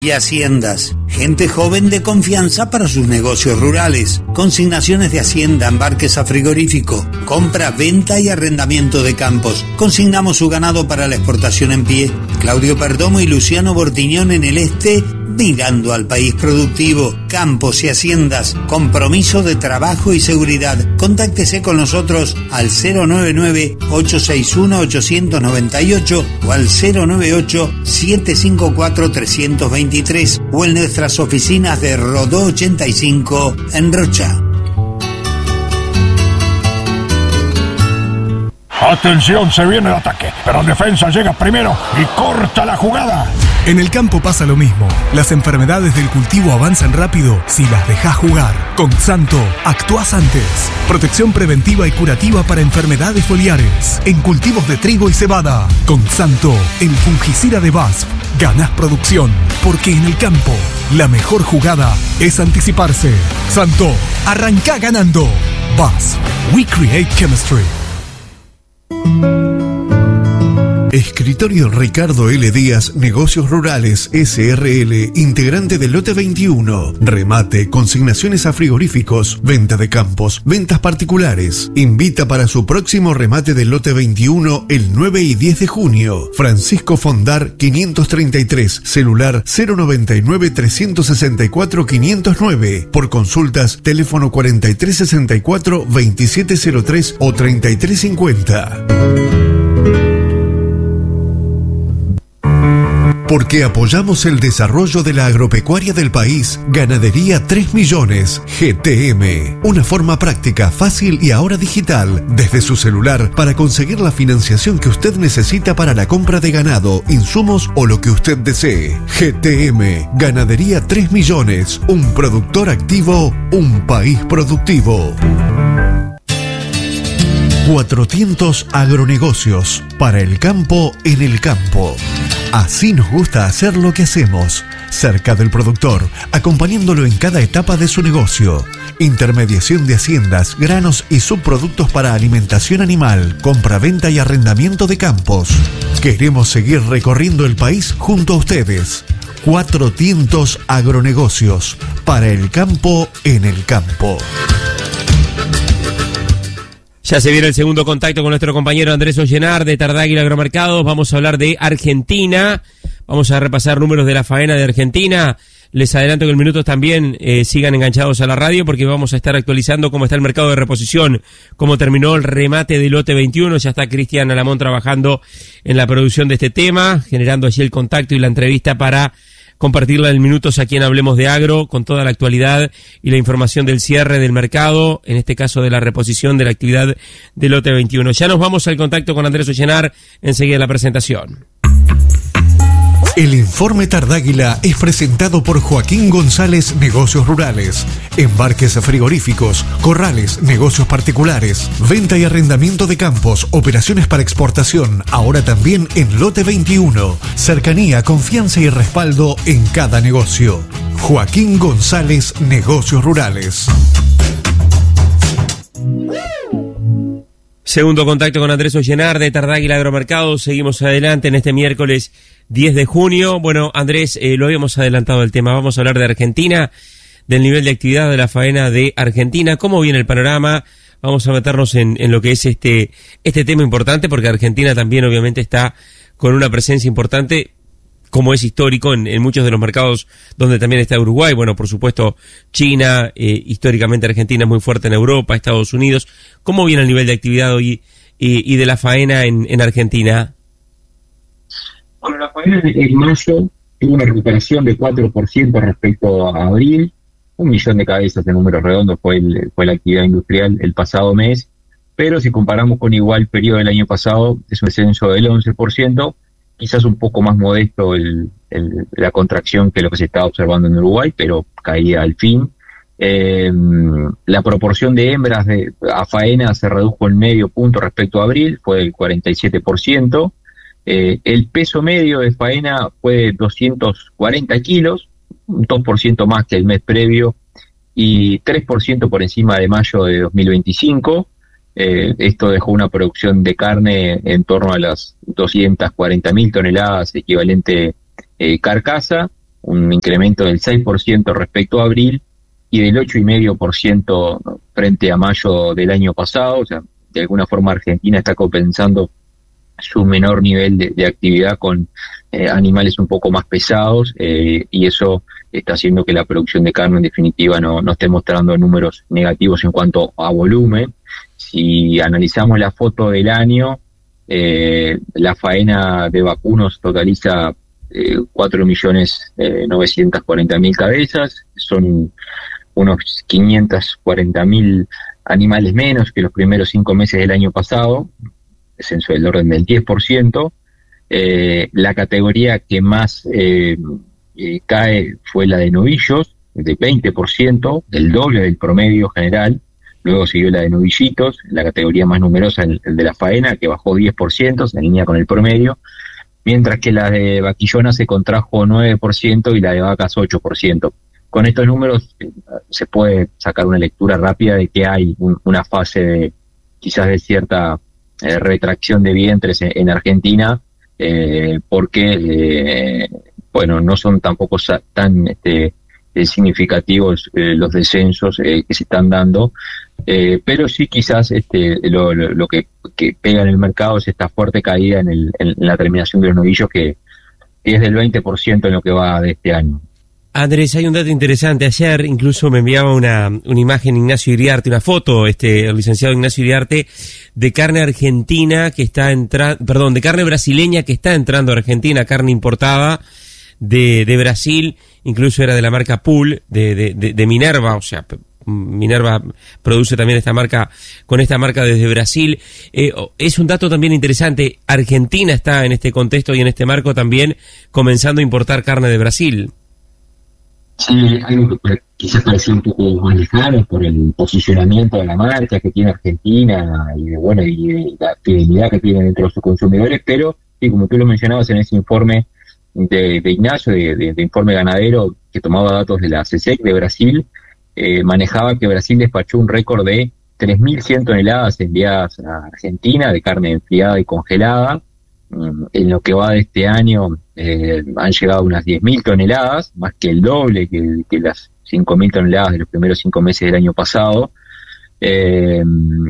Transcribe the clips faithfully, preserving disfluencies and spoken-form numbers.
Y Haciendas, gente joven de confianza para sus negocios rurales. Consignaciones de hacienda, embarques a frigorífico, compra, venta y arrendamiento de campos. Consignamos su ganado para la exportación en pie. Claudio Perdomo y Luciano Bortiñón en el este, mirando al país productivo. Campos y Haciendas, compromiso de trabajo y seguridad. Contáctese con nosotros al cero nueve nueve, ocho seis uno, ocho nueve ocho o al cero nueve ocho, siete cinco cuatro, tres dos tres o en nuestras oficinas de Rodó ochenta y cinco en Rocha. Atención, se viene el ataque, pero defensa llega primero y corta la jugada. En el campo pasa lo mismo. Las enfermedades del cultivo avanzan rápido si las dejas jugar. Con Xanto, actuás antes. Protección preventiva y curativa para enfermedades foliares en cultivos de trigo y cebada. Con Xanto, el fungicida de B A S F. Ganás producción, porque en el campo la mejor jugada es anticiparse. Xanto, arrancá ganando. B A S F. We create chemistry. Escritorio Ricardo L. Díaz, Negocios Rurales, S R L, integrante del lote veintiuno. Remate, consignaciones a frigoríficos, venta de campos, ventas particulares. Invita para su próximo remate del lote veintiuno el nueve y diez de junio. Francisco Fondar, quinientos treinta y tres, celular cero noventa y nueve, trescientos sesenta y cuatro, quinientos nueve. Por consultas, teléfono cuarenta y tres sesenta y cuatro, veintisiete cero tres o treinta y tres cincuenta. Porque apoyamos el desarrollo de la agropecuaria del país, Ganadería tres millones, G T M. Una forma práctica, fácil y ahora digital, desde su celular, para conseguir la financiación que usted necesita para la compra de ganado, insumos o lo que usted desee. G T M, Ganadería tres millones, un productor activo, un país productivo. cuatrocientos Agronegocios, para el campo en el campo. Así nos gusta hacer lo que hacemos, cerca del productor, acompañándolo en cada etapa de su negocio. Intermediación de haciendas, granos y subproductos para alimentación animal, compra-venta y arrendamiento de campos. Queremos seguir recorriendo el país junto a ustedes. cuatrocientos Agronegocios, para el campo en el campo. Ya se viene el segundo contacto con nuestro compañero Andrés Ollenar de Tardáguila Agromercados. Vamos a hablar de Argentina. Vamos a repasar números de la faena de Argentina. Les adelanto que en minutos también eh, sigan enganchados a la radio porque vamos a estar actualizando cómo está el mercado de reposición, cómo terminó el remate del lote veintiuno. Ya está Cristian Alamón trabajando en la producción de este tema, generando allí el contacto y la entrevista para compartirla en minutos aquí en Hablemos de Agro, con toda la actualidad y la información del cierre del mercado, en este caso de la reposición de la actividad del lote veintiuno. Ya nos vamos al contacto con Andrés Ollenar, enseguida la presentación. El informe Tardáguila es presentado por Joaquín González, Negocios Rurales. Embarques frigoríficos, corrales, negocios particulares, venta y arrendamiento de campos, operaciones para exportación, ahora también en lote veintiuno. Cercanía, confianza y respaldo en cada negocio. Joaquín González, Negocios Rurales. Segundo contacto con Andrés Ollenar de Tardáguila Agromercados. Seguimos adelante en este miércoles diez de junio. Bueno, Andrés, eh, lo habíamos adelantado el tema. Vamos a hablar de Argentina, del nivel de actividad de la faena de Argentina. ¿Cómo viene el panorama? Vamos a meternos en, en lo que es este, este tema importante, porque Argentina también obviamente está con una presencia importante, como es histórico en, en muchos de los mercados donde también está Uruguay. Bueno, por supuesto, China, eh, históricamente Argentina es muy fuerte en Europa, Estados Unidos. ¿Cómo viene el nivel de actividad hoy y, y de la faena en, en Argentina? Bueno, la faena en mayo tuvo una recuperación de cuatro por ciento respecto a abril. Un millón de cabezas en números redondos fue, el, fue la actividad industrial el pasado mes. Pero si comparamos con igual periodo del año pasado, es un descenso del once por ciento. Quizás un poco más modesto el, el, la contracción que lo que se estaba observando en Uruguay, pero caía al fin. Eh, la proporción de hembras de, a faena se redujo en medio punto respecto a abril, fue del cuarenta y siete por ciento. Eh, el peso medio de faena fue de doscientos cuarenta kilos, un dos por ciento más que el mes previo y tres por ciento por encima de mayo de dos mil veinticinco. Eh, esto dejó una producción de carne en torno a las doscientas cuarenta mil toneladas, equivalente eh, carcasa, un incremento del seis por ciento respecto a abril y del ocho coma cinco por ciento frente a mayo del año pasado. O sea, de alguna forma Argentina está compensando su menor nivel de, de actividad con eh, animales un poco más pesados, eh, y eso está haciendo que la producción de carne en definitiva no, no esté mostrando números negativos en cuanto a volumen. Si analizamos la foto del año, eh, la faena de vacunos totaliza eh, cuatro millones novecientos cuarenta mil cabezas, son unos quinientos cuarenta mil animales menos que los primeros cinco meses del año pasado, descenso del orden del diez por ciento. Eh, la categoría que más eh, eh, cae fue la de novillos, de veinte por ciento, el doble del promedio general. Luego siguió la de novillitos, la categoría más numerosa, el, el de la faena, que bajó diez por ciento, en línea con el promedio, mientras que la de vaquillona se contrajo nueve por ciento y la de vacas ocho por ciento. Con estos números eh, se puede sacar una lectura rápida de que hay un, una fase de quizás de cierta eh, retracción de vientres en, en Argentina, eh, porque eh, bueno, no son tampoco sa- tan este, eh, significativos eh, los descensos eh, que se están dando, eh, pero sí quizás este, lo, lo, lo que, que pega en el mercado es esta fuerte caída en, el, en la terminación de los novillos, que, que es del veinte por ciento en lo que va de este año. Andrés, hay un dato interesante. Ayer incluso me enviaba una, una imagen Ignacio Iriarte, una foto, este, el licenciado Ignacio Iriarte, de carne argentina que está entrando, perdón, de carne brasileña que está entrando a Argentina, carne importada de, de Brasil, incluso era de la marca Pool, de, de, de, de Minerva, o sea, Minerva produce también esta marca, con esta marca desde Brasil. Eh, es un dato también interesante. Argentina está en este contexto y en este marco también comenzando a importar carne de Brasil. Sí, algo que quizás parecía un poco más lejano por el posicionamiento de la marca que tiene Argentina y bueno y la fidelidad que tiene entre los consumidores, pero sí, como tú lo mencionabas en ese informe de, de Ignacio, de, de, de informe ganadero que tomaba datos de la C S E C de Brasil, eh, manejaba que Brasil despachó un récord de tres mil cien toneladas enviadas a Argentina de carne enfriada y congelada. En lo que va de este año eh, han llegado unas diez mil toneladas, más que el doble que, que las cinco mil toneladas de los primeros cinco meses del año pasado. Eh,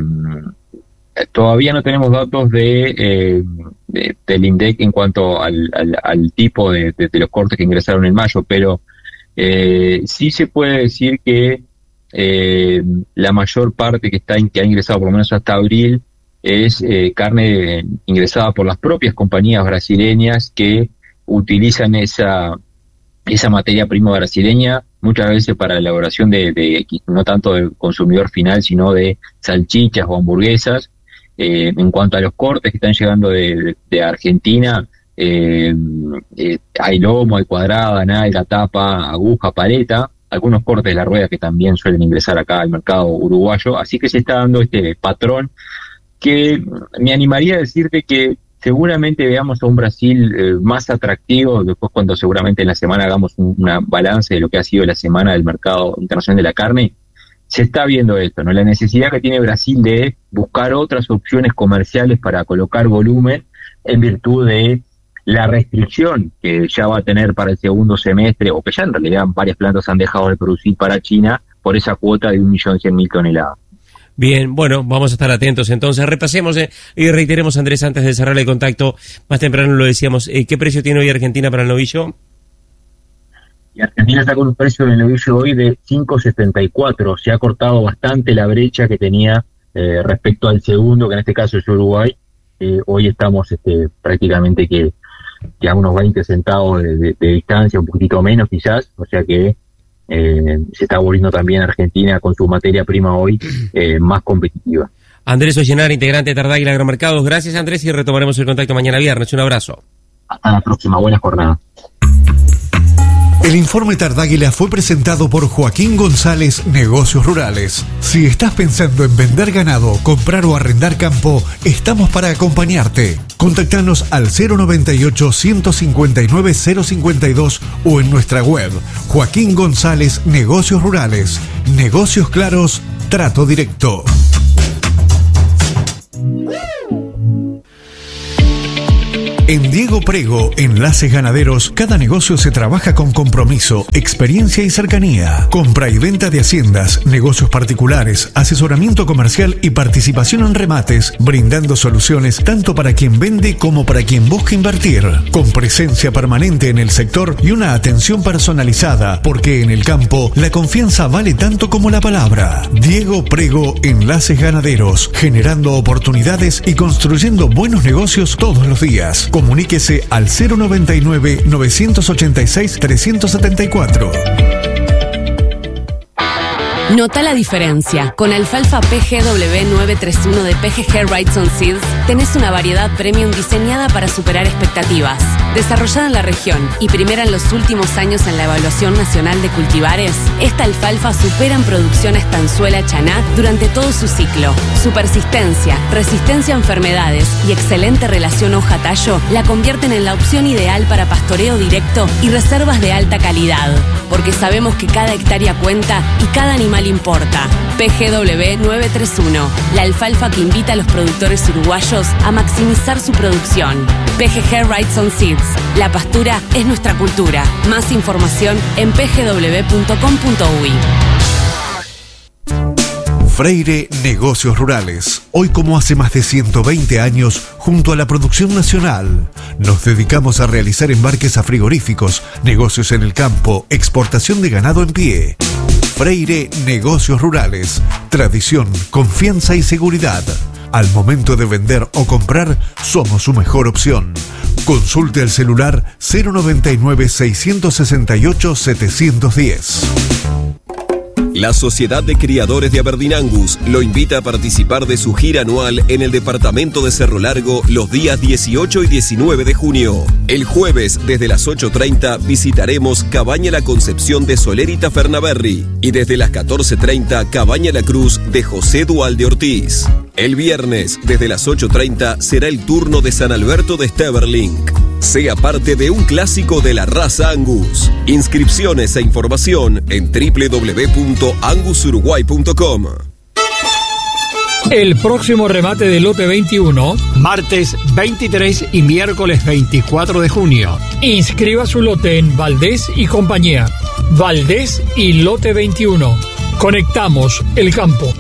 todavía no tenemos datos de, eh, de del INDEC en cuanto al, al, al tipo de, de, de los cortes que ingresaron en mayo, pero eh, sí se puede decir que eh, la mayor parte que está que ha ingresado por lo menos hasta abril es eh, carne ingresada por las propias compañías brasileñas que utilizan esa esa materia prima brasileña muchas veces para la elaboración de, de no tanto del consumidor final, sino de salchichas o hamburguesas. Eh, en cuanto a los cortes que están llegando de, de, de Argentina, eh, eh, hay lomo, hay cuadrada, nalga, tapa, aguja, paleta, algunos cortes de la rueda que también suelen ingresar acá al mercado uruguayo, así que se está dando este patrón que me animaría a decirte que seguramente veamos a un Brasil eh, más atractivo después cuando seguramente en la semana hagamos un una balance de lo que ha sido la semana del mercado internacional de la carne. Se está viendo esto, ¿no? La necesidad que tiene Brasil de buscar otras opciones comerciales para colocar volumen en virtud de la restricción que ya va a tener para el segundo semestre, o que ya en realidad varias plantas han dejado de producir para China por esa cuota de un millón cien mil toneladas. Bien, bueno, vamos a estar atentos entonces. Repasemos eh, y reiteremos, Andrés, antes de cerrar el contacto, más temprano lo decíamos, eh, ¿qué precio tiene hoy Argentina para el novillo? Y Argentina está con un precio del novillo hoy de cinco setenta y cuatro. Se ha cortado bastante la brecha que tenía eh, respecto al segundo, que en este caso es Uruguay. Eh, hoy estamos este, prácticamente que, que a unos veinte centavos de, de, de distancia, un poquitito menos quizás, o sea que Eh, se está volviendo también Argentina con su materia prima hoy eh, más competitiva. Andrés Ollenar, integrante de Tardáguila Agromercados. Gracias, Andrés, y retomaremos el contacto mañana viernes. Un abrazo. Hasta la próxima. Buena jornada. El informe Tardáguila fue presentado por Joaquín González, Negocios Rurales. Si estás pensando en vender ganado, comprar o arrendar campo, estamos para acompañarte. Contactanos al cero noventa y ocho, ciento cincuenta y nueve, cero cincuenta y dos o en nuestra web Joaquín González, Negocios Rurales. Negocios claros, trato directo. En Diego Prego, Enlaces Ganaderos, cada negocio se trabaja con compromiso, experiencia y cercanía. Compra y venta de haciendas, negocios particulares, asesoramiento comercial y participación en remates, brindando soluciones tanto para quien vende como para quien busca invertir. Con presencia permanente en el sector y una atención personalizada, porque en el campo la confianza vale tanto como la palabra. Diego Prego, Enlaces Ganaderos, generando oportunidades y construyendo buenos negocios todos los días. Comuníquese al cero noventa y nueve, novecientos ochenta y seis, trescientos setenta y cuatro. Nota la diferencia. Con alfalfa P G W nueve treinta y uno de P G G Wrightson Seeds tenés una variedad premium diseñada para superar expectativas. Desarrollada en la región y primera en los últimos años en la evaluación nacional de cultivares, esta alfalfa supera en producción a estanzuela chaná durante todo su ciclo. Su persistencia, resistencia a enfermedades y excelente relación hoja-tallo la convierten en la opción ideal para pastoreo directo y reservas de alta calidad. Porque sabemos que cada hectárea cuenta y cada animal importa. P G W nueve treinta y uno, la alfalfa que invita a los productores uruguayos a maximizar su producción. P G G Wrightson Seeds, la pastura es nuestra cultura. Más información en p g w punto com punto u y. Freire Negocios Rurales. Hoy, como hace más de ciento veinte años, junto a la producción nacional, nos dedicamos a realizar embarques a frigoríficos, negocios en el campo, exportación de ganado en pie. Freire Negocios Rurales. Tradición, confianza y seguridad. Al momento de vender o comprar, somos su mejor opción. Consulte al celular cero noventa y nueve, seiscientos sesenta y ocho, setecientos diez. La Sociedad de Criadores de Aberdeen Angus lo invita a participar de su gira anual en el departamento de Cerro Largo los días dieciocho y diecinueve de junio. El jueves, desde las ocho treinta, visitaremos Cabaña La Concepción de Soler y Tafernaberry. Y desde las catorce treinta, Cabaña La Cruz de José Dualde Ortiz. El viernes, desde las ocho treinta, será el turno de San Alberto de Steverling. Sea parte de un clásico de la raza Angus. Inscripciones e información en w w w punto angus uruguay punto com. El próximo remate del lote veintiuno, martes veintitrés y miércoles veinticuatro de junio. Inscriba su lote en Valdés y compañía. Valdés y lote veintiuno. Conectamos el campo.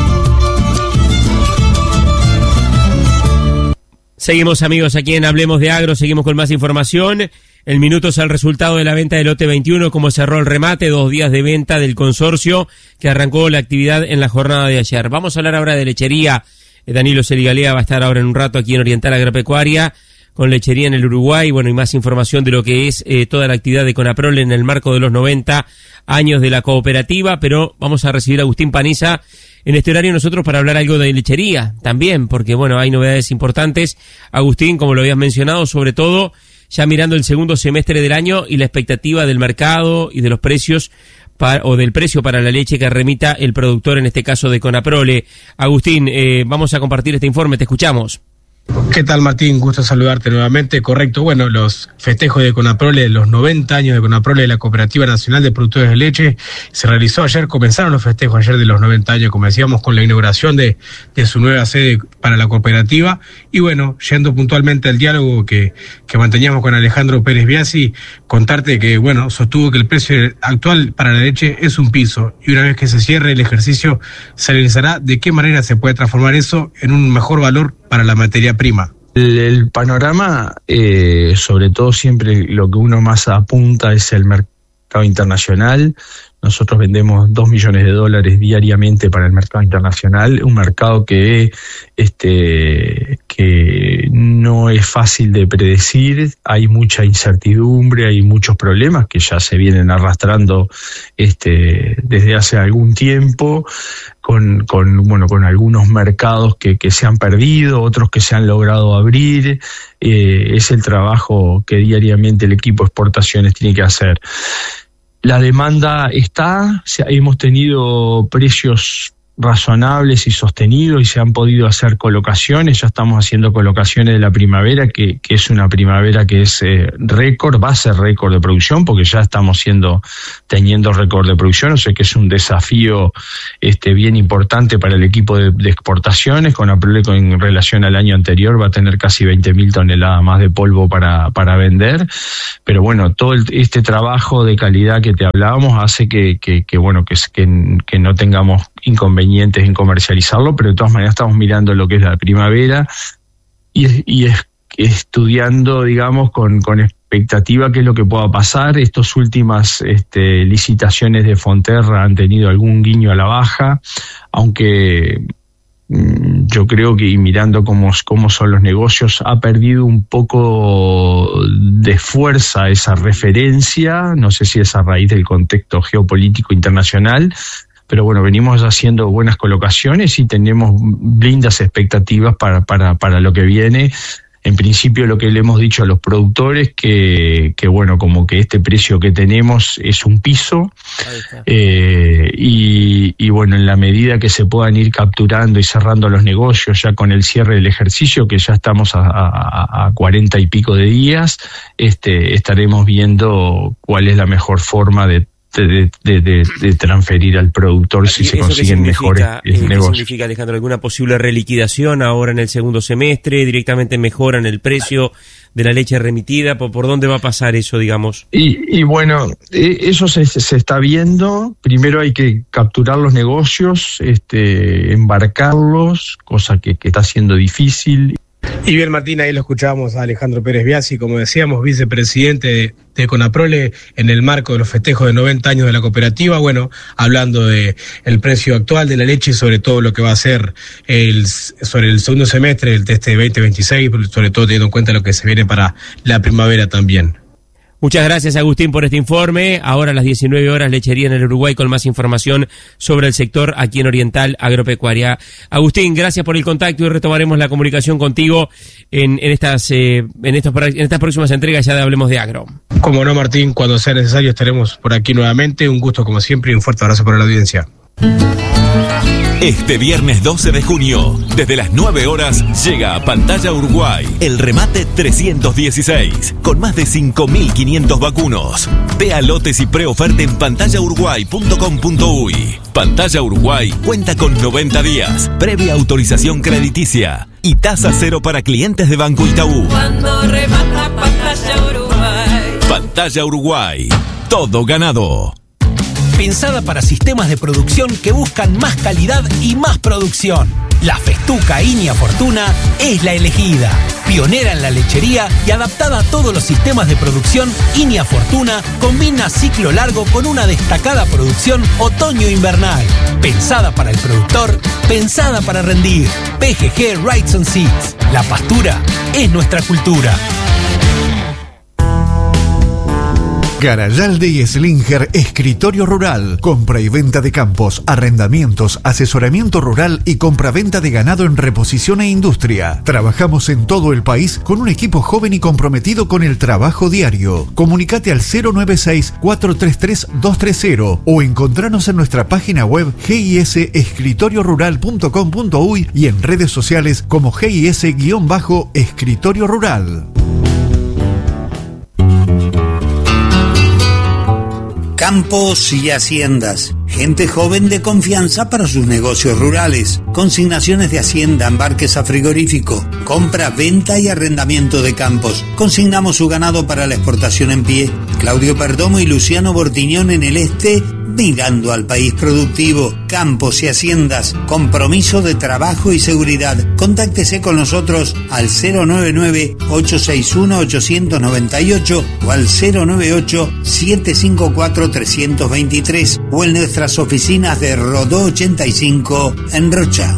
Seguimos, amigos, aquí en Hablemos de Agro, seguimos con más información. En minutos al resultado de la venta del lote veintiuno, cómo cerró el remate, dos días de venta del consorcio que arrancó la actividad en la jornada de ayer. Vamos a hablar ahora de lechería. Danilo Celigalea va a estar ahora en un rato aquí en Oriental Agropecuaria con lechería en el Uruguay, bueno, y más información de lo que es eh, toda la actividad de Conaprole en el marco de los noventa años de la cooperativa, pero vamos a recibir a Agustín Paniza en este horario nosotros para hablar algo de lechería también, porque bueno, hay novedades importantes. Agustín, como lo habías mencionado, sobre todo ya mirando el segundo semestre del año y la expectativa del mercado y de los precios para, o del precio para la leche que remita el productor, en este caso de Conaprole. Agustín, eh, vamos a compartir este informe, te escuchamos. ¿Qué tal, Martín? Gusto saludarte nuevamente. Correcto, bueno, los festejos de Conaprole, los noventa años de Conaprole, la Cooperativa Nacional de Productores de Leche, se realizó ayer, comenzaron los festejos ayer de los noventa años, como decíamos, con la inauguración de, de su nueva sede para la cooperativa. Y bueno, yendo puntualmente al diálogo que, que manteníamos con Alejandro Pérez Biasi, contarte que, bueno, sostuvo que el precio actual para la leche es un piso, y una vez que se cierre el ejercicio, se analizará de qué manera se puede transformar eso en un mejor valor para la materia prima. El, el panorama, eh, sobre todo siempre lo que uno más apunta es el mercado internacional. Nosotros vendemos dos millones de dólares diariamente para el mercado internacional, un mercado que, este, que no es fácil de predecir, hay mucha incertidumbre, hay muchos problemas que ya se vienen arrastrando este, desde hace algún tiempo, con, con, bueno, con algunos mercados que, que se han perdido, otros que se han logrado abrir. Eh, es el trabajo que diariamente el equipo de exportaciones tiene que hacer. La demanda está, hemos tenido precios razonables y sostenidos y se han podido hacer colocaciones. Ya estamos haciendo colocaciones de la primavera, que, que es una primavera que es eh, récord, va a ser récord de producción, porque ya estamos siendo, teniendo récord de producción. O sea que es un desafío este, bien importante para el equipo de, de exportaciones. Con Aprole, en relación al año anterior, va a tener casi veinte mil toneladas más de polvo para, para vender. Pero bueno, todo el, este trabajo de calidad que te hablábamos hace que, que, que bueno, que, que, que no tengamos inconvenientes en comercializarlo, pero de todas maneras estamos mirando lo que es la primavera y, y es, estudiando, digamos, con, con expectativa qué es lo que pueda pasar. Estas últimas este, licitaciones de Fonterra han tenido algún guiño a la baja, aunque mm, yo creo que, y mirando cómo, cómo son los negocios, ha perdido un poco de fuerza esa referencia. No sé si es a raíz del contexto geopolítico internacional, pero bueno, venimos haciendo buenas colocaciones y tenemos lindas expectativas para, para, para lo que viene. En principio, lo que le hemos dicho a los productores, que, que bueno, como que este precio que tenemos es un piso, eh, y, y bueno, en la medida que se puedan ir capturando y cerrando los negocios ya con el cierre del ejercicio, que ya estamos a, a, a cuarenta y pico de días, este, estaremos viendo cuál es la mejor forma de De, de, de, de transferir al productor si se consiguen mejores eh, negocios. ¿Qué significa, Alejandro? ¿Alguna posible reliquidación ahora en el segundo semestre? ¿Directamente mejoran el precio de la leche remitida? ¿Por, por dónde va a pasar eso, digamos? Y, y bueno, eso se, se está viendo. Primero hay que capturar los negocios, este, embarcarlos, cosa que, que está siendo difícil. Y bien, Martín, ahí lo escuchábamos a Alejandro Pérez Biasi, como decíamos, vicepresidente de, de Conaprole, en el marco de los festejos de noventa años de la cooperativa. Bueno, hablando de el precio actual de la leche y sobre todo lo que va a ser el, sobre el segundo semestre del este veinte veintiséis, sobre todo teniendo en cuenta lo que se viene para la primavera también. Muchas gracias, Agustín, por este informe. Ahora a las diecinueve horas, Lechería en el Uruguay con más información sobre el sector aquí en Oriental Agropecuaria. Agustín, gracias por el contacto y retomaremos la comunicación contigo en, en, estas, eh, en, estos, en estas próximas entregas ya de Hablemos de Agro. Como no, Martín, cuando sea necesario estaremos por aquí nuevamente. Un gusto como siempre y un fuerte abrazo para la audiencia. Este viernes doce de junio, desde las nueve horas, llega a Pantalla Uruguay el remate trescientos dieciséis, con más de cinco mil quinientos vacunos. Vea lotes y preoferta en pantalla uruguay punto com punto uy. Pantalla Uruguay cuenta con noventa días, previa autorización crediticia y tasa cero para clientes de Banco Itaú. Cuando remata Pantalla Uruguay. Pantalla Uruguay, todo ganado. Pensada para sistemas de producción que buscan más calidad y más producción. La Festuca Inia Fortuna es la elegida. Pionera en la lechería y adaptada a todos los sistemas de producción, Inia Fortuna combina ciclo largo con una destacada producción otoño-invernal. Pensada para el productor, pensada para rendir. P G G Wrightson Seeds. La pastura es nuestra cultura. Garayalde y Slinger Escritorio Rural. Compra y venta de campos, arrendamientos, asesoramiento rural y compra-venta de ganado en reposición e industria. Trabajamos en todo el país con un equipo joven y comprometido con el trabajo diario. Comunicate al cero nueve seis, cuatro tres tres, dos tres cero o encontranos en nuestra página web g i s escritorio rural punto com punto uy y en redes sociales como G I S-Escritorio Rural. Campos y haciendas. Gente joven de confianza para sus negocios rurales. Consignaciones de hacienda, embarques a frigorífico. Compra, venta y arrendamiento de campos. Consignamos su ganado para la exportación en pie. Claudio Perdomo y Luciano Bortiñón en el este, mirando al país productivo. Campos y haciendas. Compromiso de trabajo y seguridad. Contáctese con nosotros al cero nueve nueve, ocho seis uno, ocho nueve ocho o al cero nueve ocho, siete cinco cuatro, tres dos tres o en nuestras oficinas de Rodó ochenta y cinco en Rocha.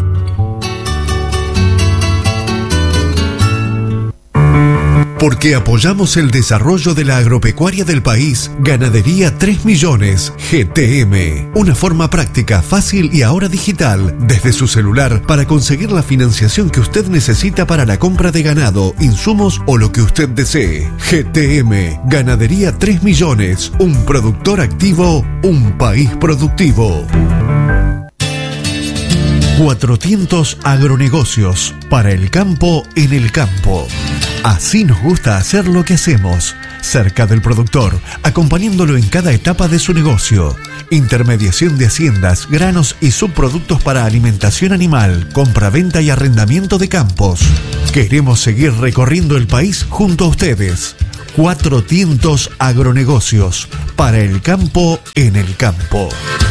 Porque apoyamos el desarrollo de la agropecuaria del país, Ganadería tres millones, G T M. Una forma práctica, fácil y ahora digital, desde su celular, para conseguir la financiación que usted necesita para la compra de ganado, insumos o lo que usted desee. G T M, Ganadería tres millones, un productor activo, un país productivo. Cuatro Tientos Agronegocios, para el campo en el campo. Así nos gusta hacer lo que hacemos, cerca del productor, acompañándolo en cada etapa de su negocio. Intermediación de haciendas, granos y subproductos para alimentación animal, compra-venta y arrendamiento de campos. Queremos seguir recorriendo el país junto a ustedes. Cuatro Tientos Agronegocios, para el campo en el campo.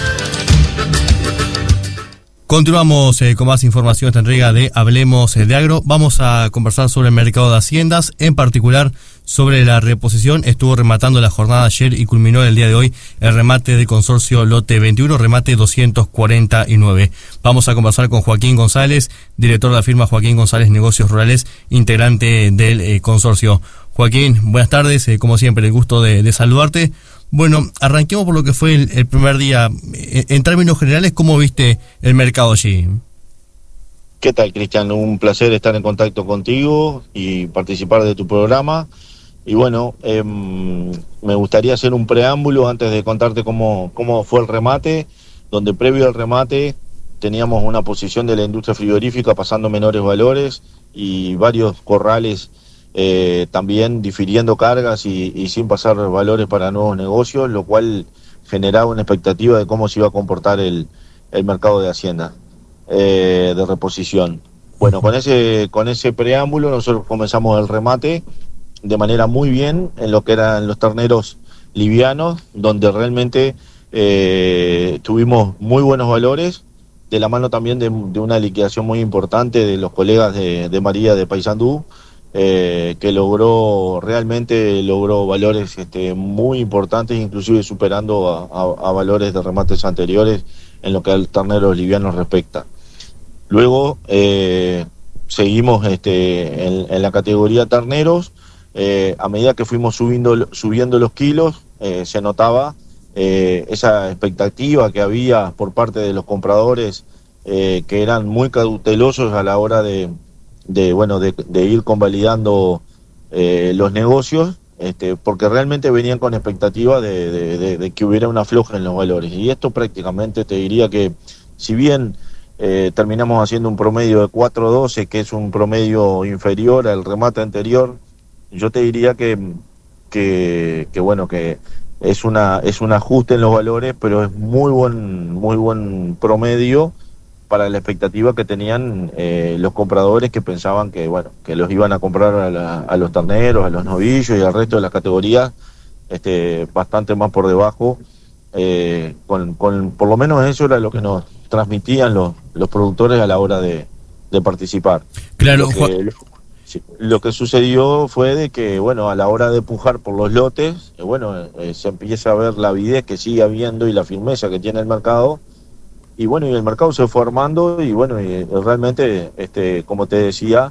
Continuamos eh, con más información de esta entrega de Hablemos eh, de Agro. Vamos a conversar sobre el mercado de haciendas, en particular sobre la reposición. Estuvo rematando la jornada ayer y culminó el día de hoy el remate de consorcio lote veintiuno, remate doscientos cuarenta y nueve. Vamos a conversar con Joaquín González, director de la firma Joaquín González Negocios Rurales, integrante del eh, consorcio. Joaquín, buenas tardes, eh, como siempre, el gusto de, de saludarte. Bueno, arranquemos por lo que fue el, el primer día. En términos generales, ¿cómo viste el mercado allí? ¿Qué tal, Cristian? Un placer estar en contacto contigo y participar de tu programa. Y bueno, eh, me gustaría hacer un preámbulo antes de contarte cómo, cómo fue el remate, donde previo al remate teníamos una posición de la industria frigorífica pasando menores valores y varios corrales Eh, también difiriendo cargas y, y sin pasar valores para nuevos negocios, lo cual generaba una expectativa de cómo se iba a comportar el, el mercado de hacienda, eh, de reposición. Bueno, con ese, con ese preámbulo nosotros comenzamos el remate de manera muy bien en lo que eran los terneros livianos, donde realmente eh, tuvimos muy buenos valores, de la mano también de, de una liquidación muy importante de los colegas de, de María de Paysandú, Eh, que logró, realmente logró valores este, muy importantes, inclusive superando a, a, a valores de remates anteriores en lo que al ternero liviano respecta. Luego eh, seguimos este, en, en la categoría terneros, eh, a medida que fuimos subiendo, subiendo los kilos, eh, se notaba eh, esa expectativa que había por parte de los compradores, eh, que eran muy cautelosos a la hora de de bueno de, de ir convalidando eh, los negocios, este, porque realmente venían con expectativa de, de, de, de que hubiera una floja en los valores, y esto prácticamente te diría que si bien eh, terminamos haciendo un promedio de cuatro doce, que es un promedio inferior al remate anterior, yo te diría que que, que bueno que es una es un ajuste en los valores, pero es muy buen muy buen promedio para la expectativa que tenían eh, los compradores, que pensaban que bueno que los iban a comprar a, la, a los terneros, a los novillos y al resto de las categorías este, bastante más por debajo, eh, con, con por lo menos eso era lo que nos transmitían los, los productores a la hora de, de participar. Claro, lo que, lo, sí, lo que sucedió fue de que bueno a la hora de pujar por los lotes, eh, bueno eh, se empieza a ver la avidez que sigue habiendo y la firmeza que tiene el mercado. Y bueno, y el mercado se fue armando y bueno, y realmente, este, como te decía,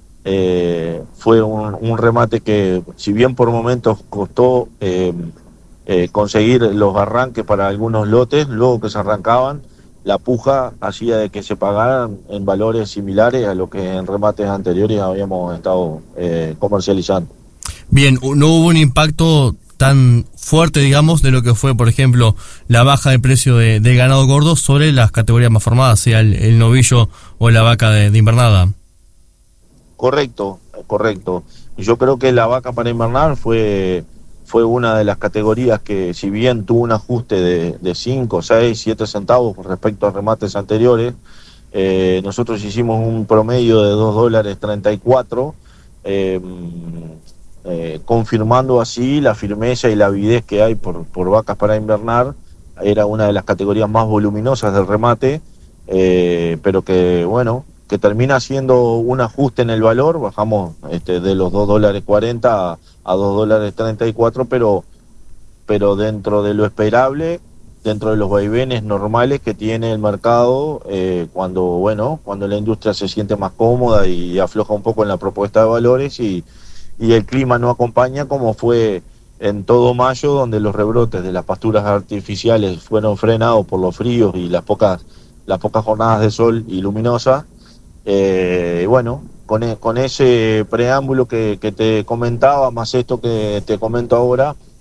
eh, fue un, un remate que, si bien por momentos costó eh, eh, conseguir los arranques para algunos lotes, luego que se arrancaban, la puja hacía de que se pagaran en valores similares a lo que en remates anteriores habíamos estado eh, comercializando. Bien, no hubo un impacto tan fuerte, digamos, de lo que fue, por ejemplo, la baja de precio de, de ganado gordo sobre las categorías más formadas, sea el, el novillo o la vaca de, de invernada. Correcto, correcto. Yo creo que la vaca para invernar fue fue una de las categorías que, si bien tuvo un ajuste de, de cinco, seis, siete centavos con respecto a remates anteriores, eh, nosotros hicimos un promedio de dos dólares treinta y cuatro, eh, Eh, confirmando así la firmeza y la avidez que hay por, por vacas para invernar. Era una de las categorías más voluminosas del remate, eh, pero que bueno, que termina siendo un ajuste en el valor. Bajamos este, de los dos dólares cuarenta a, a dos dólares treinta y cuatro, pero, pero dentro de lo esperable, dentro de los vaivenes normales que tiene el mercado, eh, cuando bueno, cuando la industria se siente más cómoda y afloja un poco en la propuesta de valores y y el clima no acompaña, como fue en todo mayo, donde los rebrotes de las pasturas artificiales fueron frenados por los fríos y las pocas las pocas jornadas de sol y luminosas. Eh, y bueno, con, e, con ese preámbulo que, que te comentaba, más esto que te comento ahora,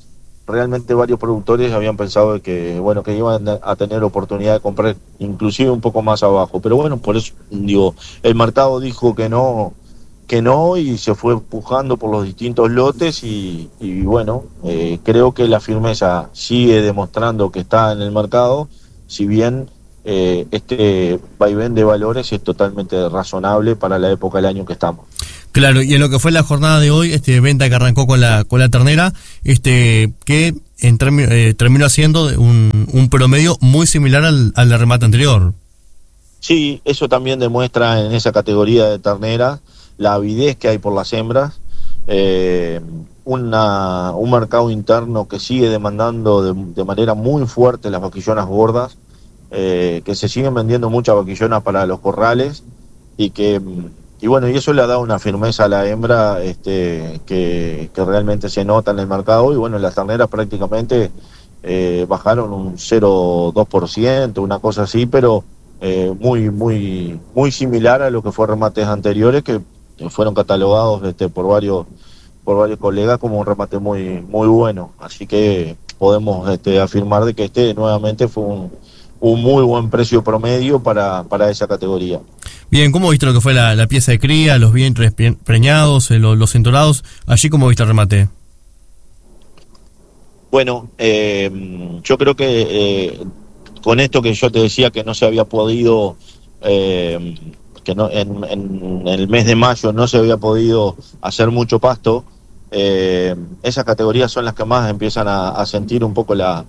realmente varios productores habían pensado que, bueno, que iban a tener oportunidad de comprar inclusive un poco más abajo, pero bueno, por eso digo, el mercado dijo que no, que no y se fue empujando por los distintos lotes y, y bueno, eh, creo que la firmeza sigue demostrando que está en el mercado, si bien eh, este vaivén de valores es totalmente razonable para la época del año que estamos. Claro, y en lo que fue la jornada de hoy, este venta que arrancó con la con la ternera, este que en termi- eh, terminó haciendo un, un promedio muy similar al, al remate anterior. Sí, eso también demuestra en esa categoría de ternera la avidez que hay por las hembras, eh, una un mercado interno que sigue demandando de, de manera muy fuerte las vaquillonas gordas, eh, que se siguen vendiendo muchas vaquillonas para los corrales y que y bueno, y eso le ha dado una firmeza a la hembra este, que, que realmente se nota en el mercado. Y bueno, las terneras prácticamente eh, bajaron un cero coma dos por ciento, una cosa así, pero eh, muy muy muy similar a lo que fue remates anteriores que fueron catalogados este, por varios por varios colegas como un remate muy muy bueno. Así que podemos este, afirmar de que este nuevamente fue un, un muy buen precio promedio para, para esa categoría. Bien, ¿cómo viste lo que fue la, la pieza de cría, los vientres preñados, eh, los, los entorados? Allí, ¿cómo viste el remate? Bueno, eh, yo creo que eh, con esto que yo te decía que no se había podido, eh, que no en, en el mes de mayo no se había podido hacer mucho pasto, eh, esas categorías son las que más empiezan a, a sentir un poco la,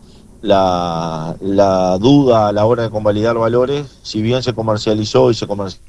la, la duda a la hora de convalidar valores. Si bien se comercializó y se comercializó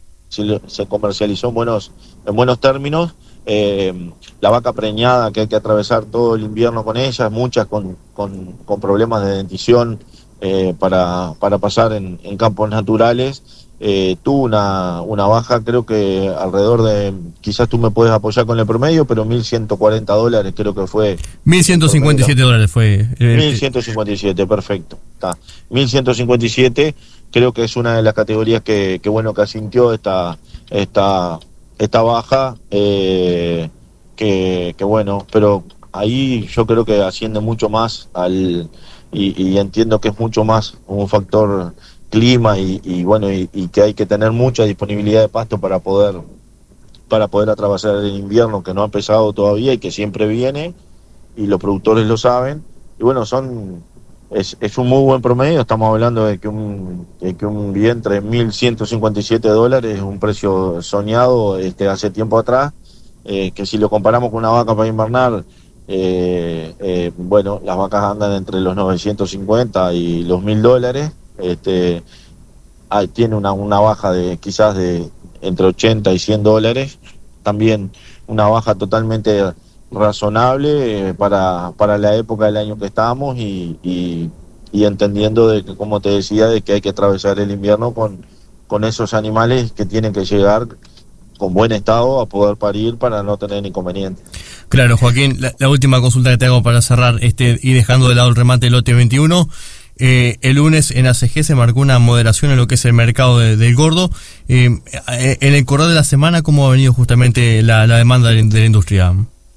se comercializó en buenos, en buenos términos, eh, la vaca preñada que hay que atravesar todo el invierno con ellas, muchas con, con, con problemas de dentición eh, para, para pasar en, en campos naturales, eh, tuvo una, una baja, creo que alrededor de, quizás tú me puedes apoyar con el promedio, pero mil ciento cuarenta dólares creo que fue. mil ciento cincuenta y siete dólares fue. Eh, mil ciento cincuenta y siete, perfecto. Está. mil ciento cincuenta y siete creo que es una de las categorías que, que bueno, que asintió esta, esta, esta baja, eh, que, que bueno, pero ahí yo creo que asciende mucho más al, y, y entiendo que es mucho más un factor clima y, y bueno, y, y que hay que tener mucha disponibilidad de pasto para poder, para poder atravesar el invierno que no ha empezado todavía y que siempre viene, y los productores lo saben, y bueno, son Es, es un muy buen promedio. Estamos hablando de que un, de que un vientre de mil ciento cincuenta y siete dólares es un precio soñado este, hace tiempo atrás, eh, que si lo comparamos con una vaca para invernar, eh, eh, bueno, las vacas andan entre los novecientos cincuenta y los mil dólares, este, hay, tiene una, una baja de quizás de entre ochenta y cien dólares, también una baja totalmente razonable eh, para, para la época del año que estamos y, y, y entendiendo de que, como te decía, de que hay que atravesar el invierno con, con esos animales que tienen que llegar con buen estado a poder parir para no tener inconvenientes. Claro, Joaquín, la, la última consulta que te hago para cerrar este y dejando de lado el remate del lote veintiuno. Eh, el lunes en A C G se marcó una moderación en lo que es el mercado de, del gordo. Eh, en el correr de la semana, ¿cómo ha venido justamente la, la demanda de, de la industria?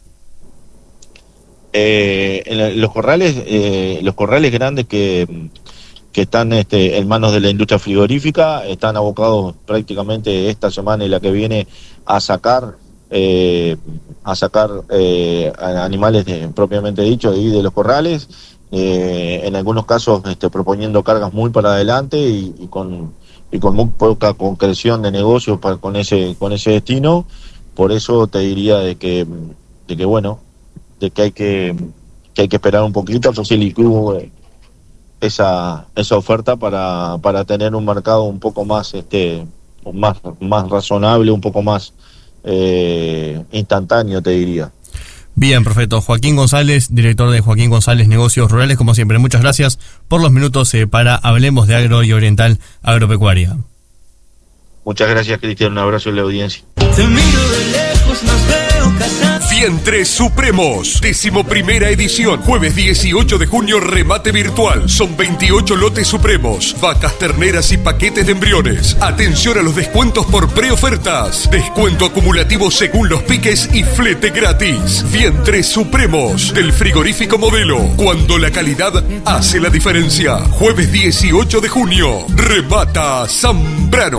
Eh, en los corrales, eh, los corrales grandes que, que están este, en manos de la industria frigorífica están abocados prácticamente esta semana y la que viene a sacar eh, a sacar eh, animales de, propiamente dicho y de los corrales, eh, en algunos casos este, proponiendo cargas muy para adelante y, y con y con muy poca concreción de negocios para, con ese con ese destino. Por eso te diría de que de que bueno de que hay que, que hay que esperar un poquito a que se licúe esa esa oferta para, para tener un mercado un poco más este más más razonable, un poco más eh, instantáneo, te diría. Bien, perfecto. Joaquín González, director de Joaquín González Negocios Rurales, como siempre, muchas gracias por los minutos eh, para Hablemos de Agro y Oriental Agropecuaria. Muchas gracias, Cristian. Un abrazo a la audiencia. Te miro de lejos, nos veo casados. Vientres Supremos, décimo primera edición, jueves dieciocho de junio, remate virtual. Son veintiocho lotes supremos, vacas, terneras y paquetes de embriones. Atención a los descuentos por preofertas. Descuento acumulativo según los piques y flete gratis. Vientres Supremos, del frigorífico Modelo. Cuando la calidad hace la diferencia. Jueves dieciocho de junio, remata Zambrano.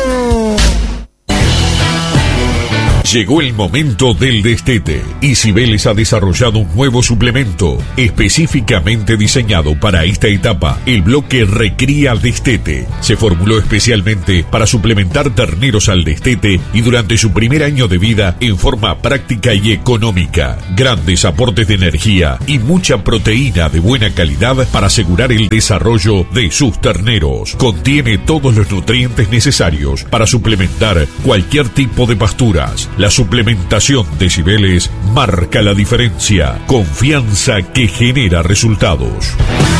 Llegó el momento del destete y Cibeles ha desarrollado un nuevo suplemento específicamente diseñado para esta etapa, el bloque Recría Destete. Se formuló especialmente para suplementar terneros al destete y durante su primer año de vida en forma práctica y económica. Grandes aportes de energía y mucha proteína de buena calidad para asegurar el desarrollo de sus terneros. Contiene todos los nutrientes necesarios para suplementar cualquier tipo de pasturas. La suplementación de Cibeles marca la diferencia. Confianza que genera resultados.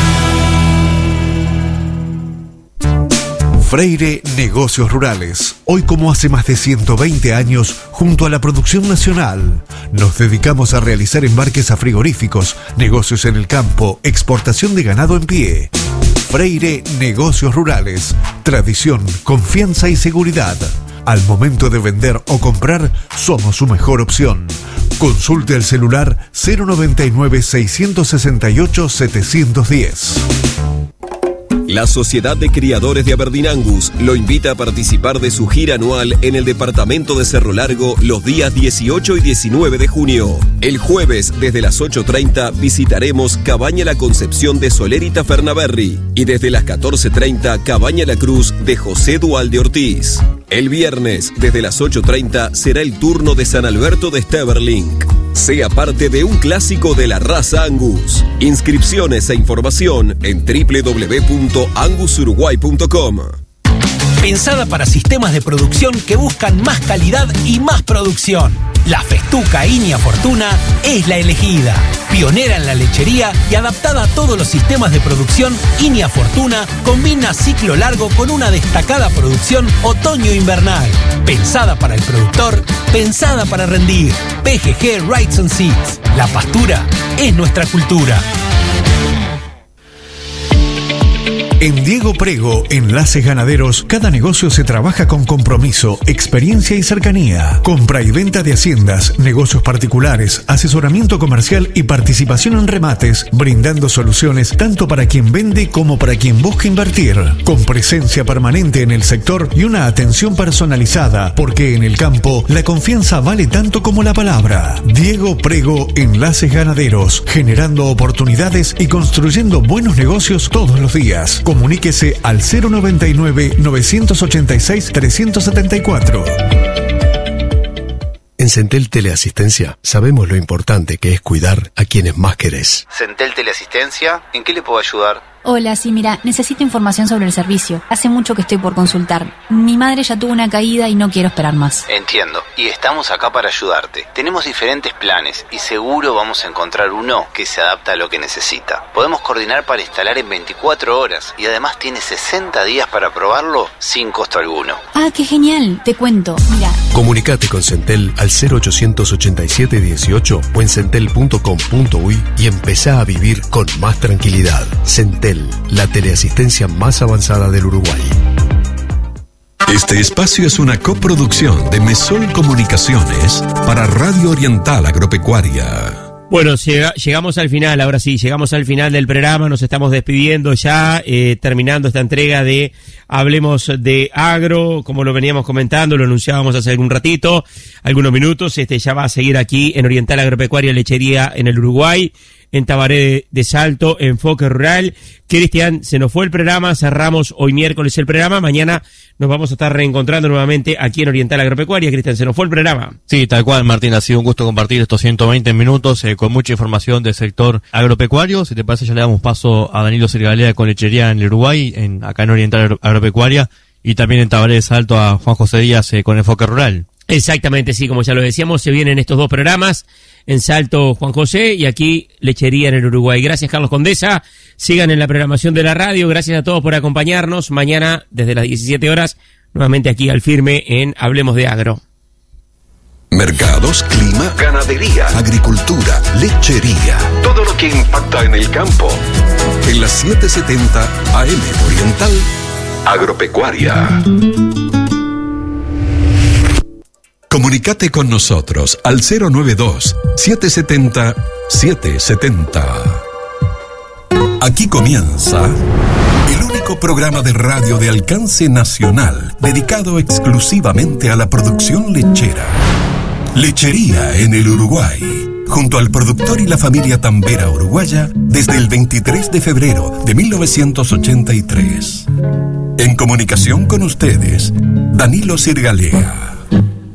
Freire Negocios Rurales. Hoy, como hace más de ciento veinte años, junto a la producción nacional, nos dedicamos a realizar embarques a frigoríficos, negocios en el campo, exportación de ganado en pie. Freire Negocios Rurales. Tradición, confianza y seguridad. Al momento de vender o comprar, somos su mejor opción. Consulte el celular cero noventa y nueve, seiscientos sesenta y ocho, setecientos diez. La Sociedad de Criadores de Aberdeen Angus lo invita a participar de su gira anual en el departamento de Cerro Largo los días dieciocho y diecinueve de junio. El jueves, desde las ocho treinta, visitaremos Cabaña La Concepción de Solérita Fernaberry y desde las catorce treinta, Cabaña La Cruz de José Dualde Ortiz. El viernes, desde las ocho treinta, será el turno de San Alberto de Steverling. Sea parte de un clásico de la raza Angus. Inscripciones e información en doble u doble u doble u punto angus uruguay punto com. Pensada para sistemas de producción que buscan más calidad y más producción. La Festuca Inia Fortuna es la elegida. Pionera en la lechería y adaptada a todos los sistemas de producción, Inia Fortuna combina ciclo largo con una destacada producción otoño-invernal. Pensada para el productor, pensada para rendir. P G G Rights and Seeds. La pastura es nuestra cultura. En Diego Prego, Enlaces Ganaderos, cada negocio se trabaja con compromiso, experiencia y cercanía. Compra y venta de haciendas, negocios particulares, asesoramiento comercial y participación en remates, brindando soluciones tanto para quien vende como para quien busca invertir. Con presencia permanente en el sector y una atención personalizada, porque en el campo la confianza vale tanto como la palabra. Diego Prego, Enlaces Ganaderos, generando oportunidades y construyendo buenos negocios todos los días. Comuníquese al cero noventa y nueve, novecientos ochenta y seis, trescientos setenta y cuatro. En Centel Teleasistencia sabemos lo importante que es cuidar a quienes más querés. Centel Teleasistencia, ¿en qué le puedo ayudar? Hola, sí, mira, necesito información sobre el servicio. Hace mucho que estoy por consultar. Mi madre ya tuvo una caída y no quiero esperar más. Entiendo, y estamos acá para ayudarte. Tenemos diferentes planes y seguro vamos a encontrar uno que se adapta a lo que necesita. Podemos coordinar para instalar en veinticuatro horas y además tiene sesenta días para probarlo sin costo alguno. Ah, qué genial, te cuento, mira. Comunicate con Centel al cero ochocientos ochenta y siete dieciocho o en centel punto com punto uy y empezá a vivir con más tranquilidad. Centel, la teleasistencia más avanzada del Uruguay. Este espacio es una coproducción de Mesol Comunicaciones para Radio Oriental Agropecuaria. Bueno, llega, llegamos al final, ahora sí, llegamos al final del programa, nos estamos despidiendo ya, eh, terminando esta entrega de Hablemos de Agro, como lo veníamos comentando, lo anunciábamos hace algún ratito, algunos minutos, este ya va a seguir aquí en Oriental Agropecuaria Lechería en el Uruguay, en Tabaré de Salto, Enfoque Rural. Cristian, se nos fue el programa, cerramos hoy miércoles el programa, mañana nos vamos a estar reencontrando nuevamente aquí en Oriental Agropecuaria. Cristian, se nos fue el programa. Sí, tal cual, Martín, ha sido un gusto compartir estos ciento veinte minutos eh, con mucha información del sector agropecuario. Si te parece, ya le damos paso a Danilo Sergalea con Lechería en el Uruguay, en, acá en Oriental Agropecuaria, y también en Tabaré de Salto a Juan José Díaz eh, con Enfoque Rural. Exactamente, sí, como ya lo decíamos, se vienen estos dos programas, en Salto Juan José y aquí Lechería en el Uruguay. Gracias, Carlos Condesa, sigan en la programación de la radio, gracias a todos por acompañarnos, mañana desde las diecisiete horas, nuevamente aquí al firme en Hablemos de Agro. Mercados, clima, ganadería, agricultura, lechería. Todo lo que impacta en el campo. En las setecientos setenta A M Oriental, Agropecuaria. Comunicate con nosotros al cero nueve dos, siete siete cero, siete siete cero. Aquí comienza el único programa de radio de alcance nacional dedicado exclusivamente a la producción lechera. Lechería en el Uruguay, junto al productor y la familia tambera uruguaya desde el veintitrés de febrero de mil novecientos ochenta y tres. En comunicación con ustedes, Danilo Sirgalea.